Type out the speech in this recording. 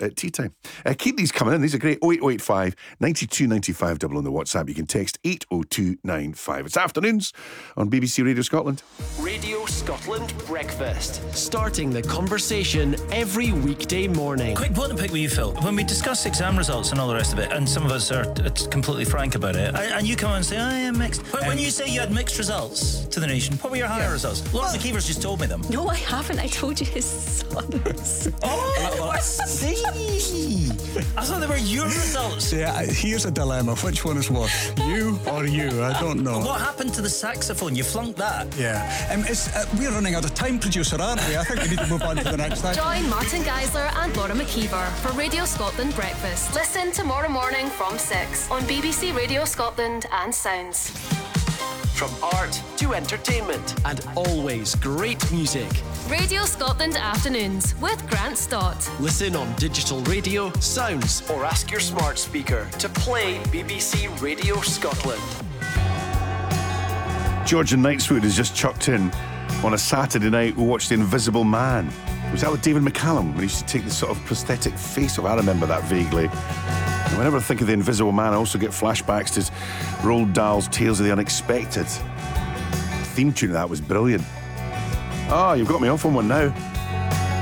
at tea time. Keep these coming in. These are great. 08085 92 95 double on the WhatsApp. You can text 80295. It's afternoons on BBC Radio Scotland. Radio Scotland Breakfast. Starting the conversation every weekday morning. Quick point to pick with you, Phil. When we discuss exam results and all the rest of it, and some of us are completely frank about it, and you come on and say, I am mixed. But when you say you had mixed results to the nation, what were your higher results? Lauren McKeever's just told me them. No, I haven't. I told you his sons. Oh, I see. I thought they were your results. Yeah, here's a dilemma. Which one is worse? You or you? I don't know. What happened to the saxophone? You flunked that. Yeah. We're running out of time, producer, aren't we? I think we need to move on to the next thing. Join Martin Geisler and Laura McKeever for Radio Scotland Breakfast. Listen tomorrow morning from 6 on BBC Radio Scotland and Sounds. From art to entertainment and always great music. Radio Scotland Afternoons with Grant Stott. Listen on digital radio, Sounds, or ask your smart speaker to play BBC Radio Scotland. George and Knightswood has just chucked in on a Saturday night. We watched The Invisible Man. Was that with David McCallum when he used to take this sort of prosthetic face off? I remember that vaguely. And whenever I think of The Invisible Man, I also get flashbacks to Roald Dahl's Tales of the Unexpected. The theme tune of that was brilliant. Oh, you've got me off on one now.